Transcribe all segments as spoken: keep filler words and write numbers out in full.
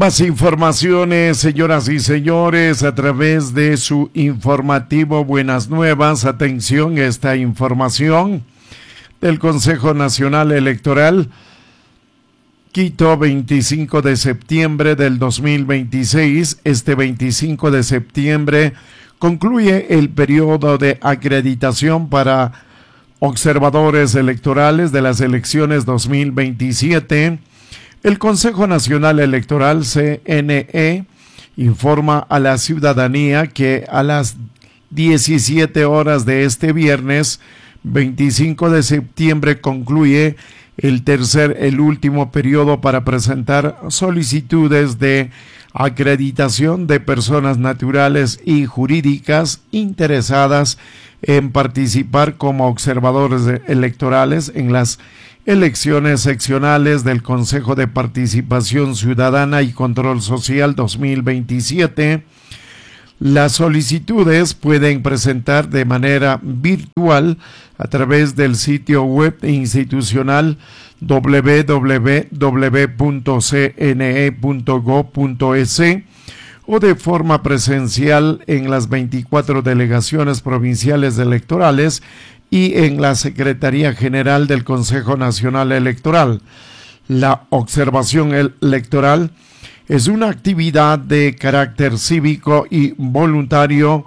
Más informaciones, señoras y señores, a través de su informativo Buenas Nuevas. Atención, esta información del Consejo Nacional Electoral. Quito, veinticinco de septiembre del dos mil veintiséis. Este veinticinco de septiembre concluye el periodo de acreditación para observadores electorales de las elecciones dos mil veintisiete. El Consejo Nacional Electoral, C N E, informa a la ciudadanía que a las diecisiete horas de este viernes, veinticinco de septiembre, concluye el tercer, el último periodo para presentar solicitudes de acreditación de personas naturales y jurídicas interesadas en participar como observadores electorales en las elecciones seccionales del Consejo de Participación Ciudadana y Control Social dos mil veintisiete. Las solicitudes pueden presentar de manera virtual a través del sitio web institucional doble u doble u doble u punto c n e punto gob punto e s o de forma presencial en las veinticuatro delegaciones provinciales electorales y en la Secretaría General del Consejo Nacional Electoral. La observación electoral es una actividad de carácter cívico y voluntario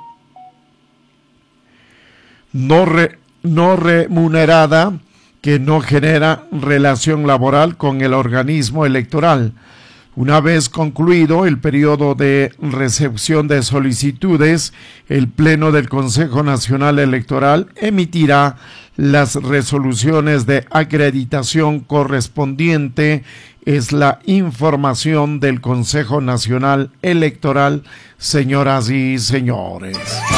no, re, no remunerada que no genera relación laboral con el organismo electoral. Una vez concluido el periodo de recepción de solicitudes, el Pleno del Consejo Nacional Electoral emitirá las resoluciones de acreditación correspondiente. Es la información del Consejo Nacional Electoral, señoras y señores.